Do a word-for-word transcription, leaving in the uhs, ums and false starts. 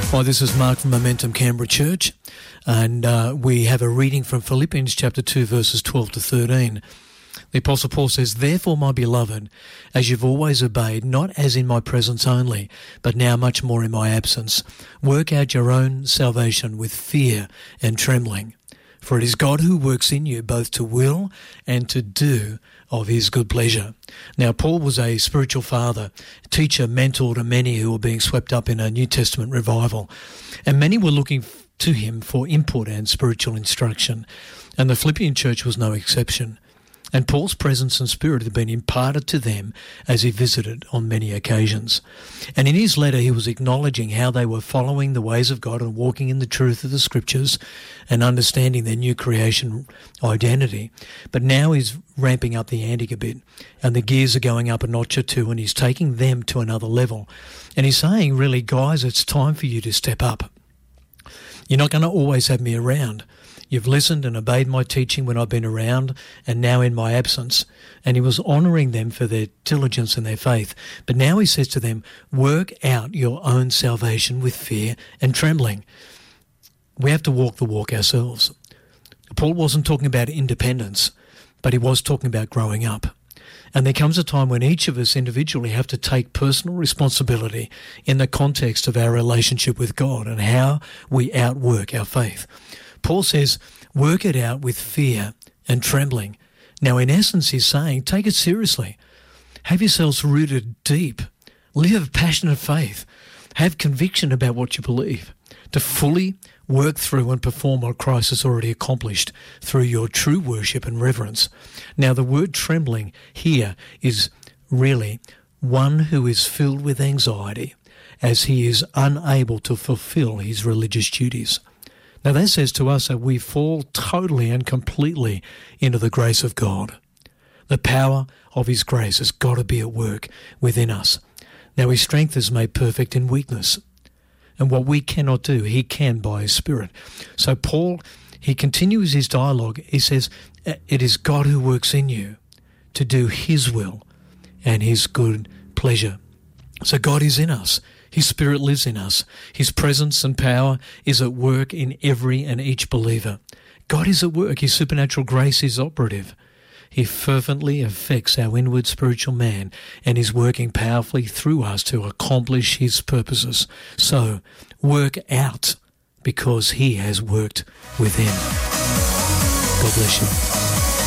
Hi, this is Mark from Momentum Canberra Church, and uh, we have a reading from Philippians chapter two, verses twelve to thirteen. The Apostle Paul says, "Therefore, my beloved, as you've always obeyed, not as in my presence only, but now much more in my absence, work out your own salvation with fear and trembling. For it is God who works in you both to will and to do of his good pleasure." Now, Paul was a spiritual father, teacher, mentor to many who were being swept up in a New Testament revival. And many were looking to him for input and spiritual instruction. And the Philippian church was no exception. And Paul's presence and spirit had been imparted to them as he visited on many occasions. And in his letter, he was acknowledging how they were following the ways of God and walking in the truth of the Scriptures and understanding their new creation identity. But now he's ramping up the ante a bit, and the gears are going up a notch or two, and he's taking them to another level. And he's saying, really, guys, it's time for you to step up. You're not going to always have me around. You've listened and obeyed my teaching when I've been around and now in my absence. And he was honouring them for their diligence and their faith. But now he says to them, work out your own salvation with fear and trembling. We have to walk the walk ourselves. Paul wasn't talking about independence, but he was talking about growing up. And there comes a time when each of us individually have to take personal responsibility in the context of our relationship with God and how we outwork our faith. Paul says, work it out with fear and trembling. Now, in essence, he's saying, take it seriously. Have yourselves rooted deep. Live a passionate faith. Have conviction about what you believe. To fully work through and perform what Christ has already accomplished through your true worship and reverence. Now, the word trembling here is really one who is filled with anxiety as he is unable to fulfill his religious duties. Now that says to us that we fall totally and completely into the grace of God. The power of his grace has got to be at work within us. Now his strength is made perfect in weakness. And what we cannot do, he can by his Spirit. So Paul, he continues his dialogue. He says, it is God who works in you to do his will and his good pleasure. So God is in us. His Spirit lives in us. His presence and power is at work in every and each believer. God is at work. His supernatural grace is operative. He fervently affects our inward spiritual man and is working powerfully through us to accomplish his purposes. So, work out because he has worked within. God bless you.